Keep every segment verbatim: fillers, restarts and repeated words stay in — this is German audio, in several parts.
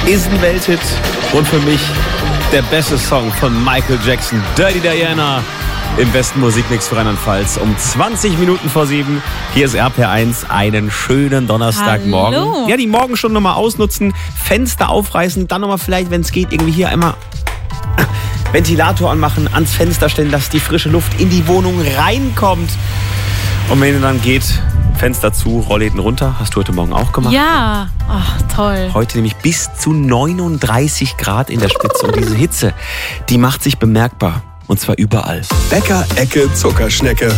ist ein Welthit und für mich der beste Song von Michael Jackson, Dirty Diana, im besten Musikmix für Rheinland-Pfalz um zwanzig Minuten vor sieben. Hier ist R P R eins, einen schönen Donnerstagmorgen. Hallo. Ja, die Morgenstunde nochmal ausnutzen, Fenster aufreißen, dann nochmal vielleicht, wenn es geht, irgendwie hier einmal Ventilator anmachen, ans Fenster stellen, dass die frische Luft in die Wohnung reinkommt. Und wenn es dann geht, Fenster zu, Rollläden runter. Hast du heute Morgen auch gemacht? Ja, ach toll. Heute nämlich bis zu neununddreißig Grad in der Spitze. Und diese Hitze, die macht sich bemerkbar. Und zwar überall. Bäcker, Ecke, Zuckerschnecke.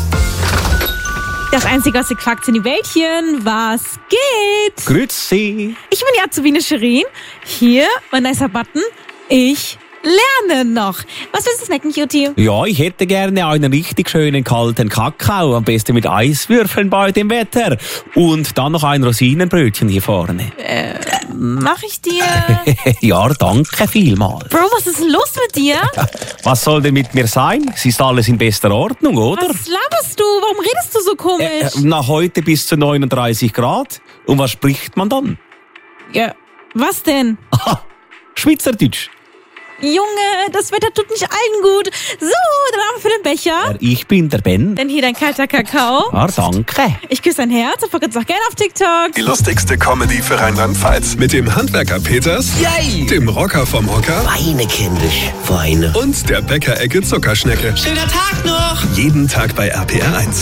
Das einzige aus den Quacks in die Wäldchen. Was geht? Grüezi. Ich bin die Azubine Shirin. Hier, mein nicer Button. Ich lerne noch. Was willst du snacken, Cutie? Ja, ich hätte gerne einen richtig schönen kalten Kakao. Am besten mit Eiswürfeln bei dem Wetter. Und dann noch ein Rosinenbrötchen hier vorne. Äh, mach ich dir? Ja, danke vielmals. Bro, was ist los mit dir? Was soll denn mit mir sein? Es ist alles in bester Ordnung, oder? Was laberst du? Warum redest du so komisch? Äh, nach heute bis zu neununddreißig Grad. Und was spricht man dann? Ja, was denn? Aha, Schweizerdeutsch. Junge, das Wetter tut nicht allen gut. So, dann haben wir für den Becher. Ja, ich bin der Ben. Dann hier dein kalter Kakao. Ja, danke. Ich küsse dein Herz und folge uns auch gerne auf TikTok. Die lustigste Comedy für Rheinland-Pfalz. Mit dem Handwerker Peters, Yay! dem Rocker vom Hocker Weine, kindisch, Weine. und der Bäcker, Ecke, Zuckerschnecke. Schöner Tag noch! Jeden Tag bei R P R eins.